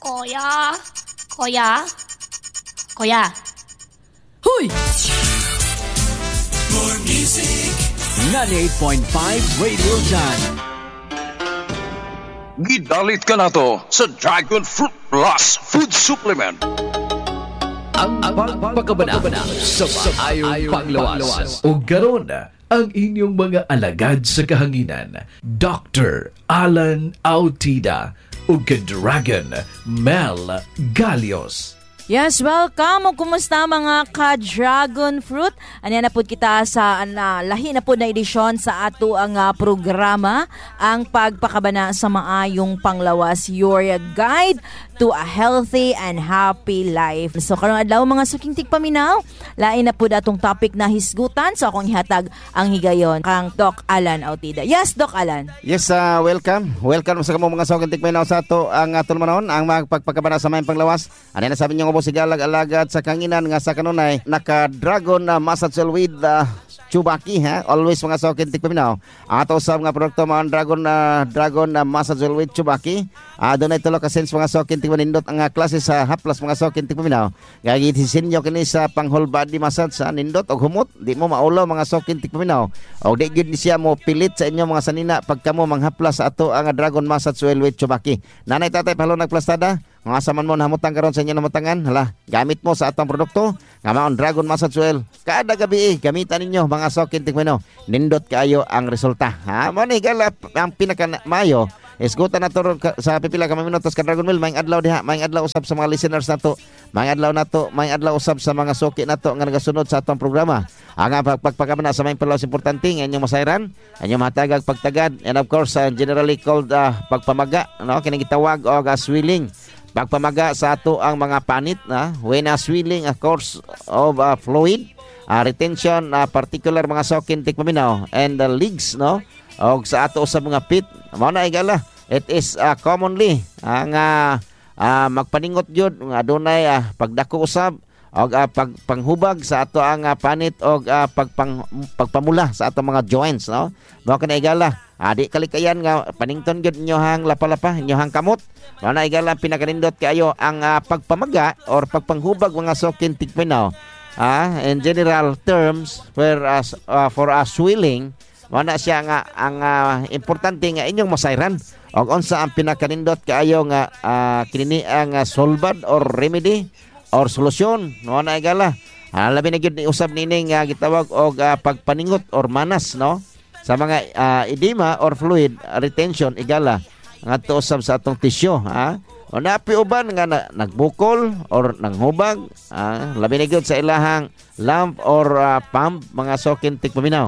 Kuya? Kuya? Kuya? Huy! More music. 98.5 Radio Jan. Gidalit ka na to sa Dragon Fruit Plus Food Supplement. Ang pagpakabana sa maayong panglawas. O garon ang inyong mga alagad sa kahanginan. Dr. Alan Autida o Dragon Mel Galios. Yes, welcome. O kumusta mga ka-dragon fruit? Anya na po kita sa lahi na po na edisyon sa ato ang programa, ang pagpakabana sa maayong panglawas, your guide to a healthy and happy life. So karong adlaw mga suking tigpaminaw, lain na po datong topic na hisgutan. So akong ihatag ang higayon kang Doc Alan Autida. Yes, Doc Alan. Yes, welcome. Welcome sa kamong mga suking tigpaminaw sa ato ang aton manon, ang pagpakabana sa maayong panglawas. Ano na sabi niyo nga po sigalag-alagad sa kanginan nga sa kanunay naka-dragon na massage with Chubaki, ha? Always mga sokin tikpaminaw. Ang ato sa mga produkto mga dragon na massage with Chubaki. Doon ay tulo ka sense mga sokin tikpanindot ang klase sa haplas mga sokin tikpaminaw. Gagitisin nyo kini sa pang whole body massage sa nindot o humot. Di mo maulo mga sokin tikpaminaw. O di gud ni siya mo pilit sa inyo mga sanina pagka mo manghaplas sa ato ang dragon massage with Chubaki. Nanay tatay palo nagplastada. Nga saman mo namutang karon sa inyo namutangan, hala, gamit mo sa atong produkto, nga maon Dragon Massage Oil. Kada gabi gamitan ninyo mga sokin tikmeno. Nindot kayo ang resulta. Ha, mo ni gala ang pinaka mayo. Isgutan na to sa pipila ka minutos ka Dragon Mill, maayong adlaw diha, maayong adlaw usab sa mga listeners nato. Maayong adlaw usab sa mga soki nato nga nagasunod sa atong programa. Ang pagpakabana sa maayong palawas importante nga inyong masayran, inyong matagag pagtagad, and of course generally called pagpamaga, no, kini gitawag og swelling. Pagpamaga sa ato ang mga panit na when swelling a course of fluid, retention particular mga sokin tikpaminaw and the legs, no, og sa ato sa mga pit mao na igala. It is commonly nga magpaningot jud nga adunay pagdako usab og pagpanghubag sa ato ang panit og pagpamula sa ato mga joints, no, mao kana igala. Di kalikayan nga panington gyud inyo hang lapalapa, inyo hang kamot. Mao na igala pinakanindot kayo ang pagpamaga or pagpanghubag mga sokin tikpaminaw. In general terms, whereas for swelling, mao na siya nga ang importante nga inyong masayran. Og unsa ang pinakanindot kayo nga kinini ang solbad or remedy or solusyon, mao na igala. Labi na gyud ni usab nini nga gitawag og pagpaningot or manas, no, sa mga edema or fluid retention igala nga usab sa atong tissue, ha. O napi uban nga nagbukol or nanghubag, labi na gyud sa ilahang lump or pump mga sokin tikpaminaw.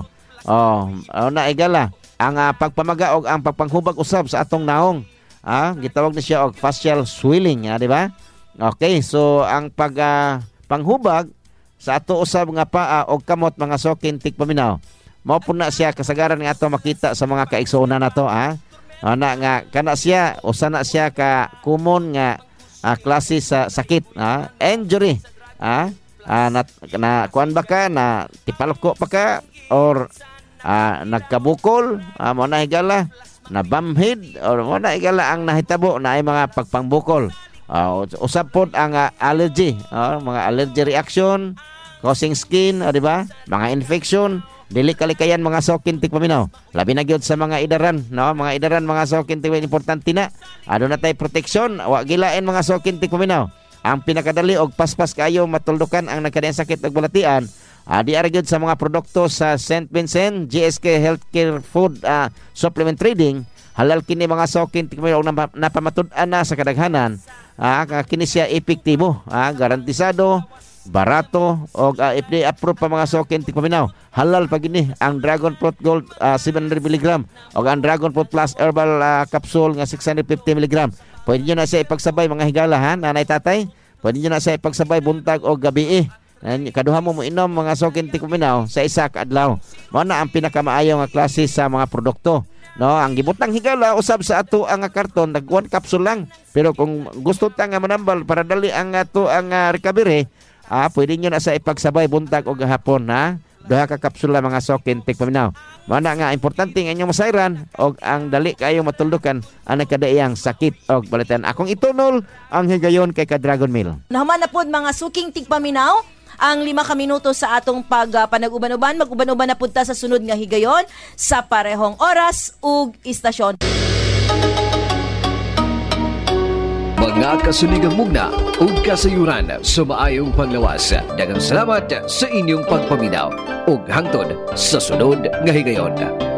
Na igala ang pagpamaga og ang pagpanghubag usab sa atong naong, gitawag na siya og facial swelling, di ba? Okay, so ang panghubag sa ato usab nga paa og kamot mga sokin tikpaminaw, mao po na siya kasagaran nga ato makita sa mga kaigsuonan nato, na nga kana siya usa na siya ka common nga klase sa sakit, injury, na kuan ba ka na tipalko pa ka or nagkabukol, mo na higala na bumhead or mo na higala ang nahitabo na ay mga pagpangbukol. Usab pod ang allergy, mga allergy reaction causing skin, di ba, mga infection. Dili kalikayan mga sokin tikpaminaw. Labi na gyud sa mga idaran, no? Mga idaran mga sokin tikpaminaw importante na. Na tay protection, wa gilain mga sokin tikpaminaw. Ang pinakadali og paspas kayo matuldukan ang nagkadayang sakit ug balatian. Di ara gyud sa mga produkto sa St. Vincent GSK Healthcare Food Supplement Trading. Halal kini mga sokin tikpaminaw napamatud-an na sa kadaghanan. Kini siya epektibo, garantisado, barato og FDA approved pa mga sokin tikpaminaw. Halal pag ini ang Dragon Fruit Gold 700 mg og ang Dragon Fruit Plus Herbal Capsule nga 650 mg. Pwede nyo na siya ipagsabay mga higala, ha, nanay tatay. Pwede nyo na siya ipagsabay buntag o gabi. Kaduha mo inom mga sokin tikpaminaw sa isa ka adlaw. Mao na ang pinakamaayo nga klase sa mga produkto, no. Ang gibutang higala usab sa ato ang karton nag 1 capsule lang. Pero kung gusto ta nga manambal para dali ang ato ang recovery, pwede nyo na sa ipagsabay buntag o gahapon, ha. duha ka kapsula mga sokin tigpaminaw. Mana nga importante nga inyong masayran og ang dali kayo matuldukan ang nagkadaiyang sakit og balitan. Akong itunol ang higayon kay ka Dragon Meal. Naman na po mga suking tigpaminaw ang 5 ka minuto sa atong panag-uban-uban. Mag-uban-uban na punta sa sunod nga higayon sa parehong oras ug istasyon. Mga kasuligang mugna ug kasayuran sa maayong panglawas. Daghang salamat sa inyong pagpaminaw ug hangtod sa sunod nga higayon.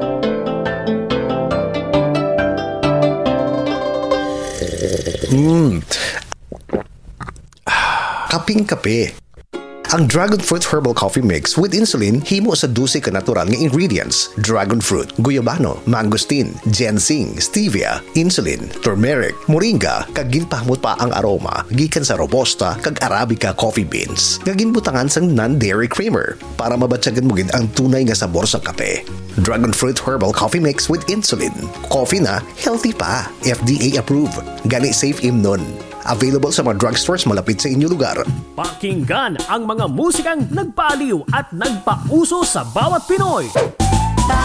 Kaping-kape. Ang Dragon Fruit Herbal Coffee Mix with Insulin himo sa 12 ka natural nga ingredients: dragon fruit, guyabano, mangosteen, ginseng, stevia, insulin, turmeric, moringa, kag ginpahmot pa ang aroma gikan sa robusta kag arabica coffee beans nga ginbutangan sang non-dairy creamer para mabatyagan mo gid ang tunay nga sabor sa kape. Dragon Fruit Herbal Coffee Mix with Insulin. Coffee na healthy pa. FDA approved. Gani safe imnon. Available sa mga drugstores malapit sa inyong lugar. Pakinggan ang mga musikang nagpaaliw at nagpauso sa bawat Pinoy.